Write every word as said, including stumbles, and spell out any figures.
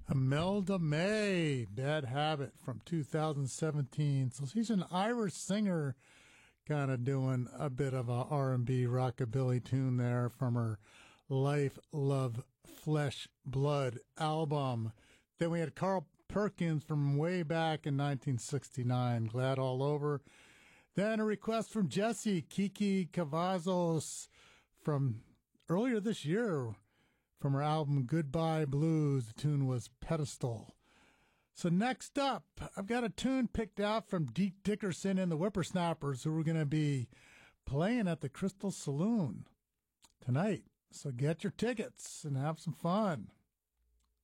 Imelda May, Bad Habit from two thousand seventeen. So she's an Irish singer, kind of doing a bit of a R and B rockabilly tune there from her Life, Love, Flesh, Blood album. Then we had Carl Perkins from way back in nineteen sixty-nine, Glad All Over. Then a request from Jesse, Kiki Cavazos from earlier this year, from her album Goodbye Blues. The tune was Pedestal. So next up, I've got a tune picked out from Deke Dickerson and the Whippersnappers, who are going to be playing at the Crystal Saloon tonight. So get your tickets and have some fun.